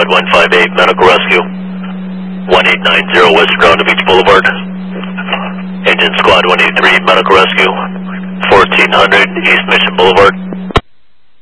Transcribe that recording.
Squad 158, Medical Rescue. 1890 West Corona Beach Boulevard. Engine Squad 183, Medical Rescue. 1400 East Mission Boulevard.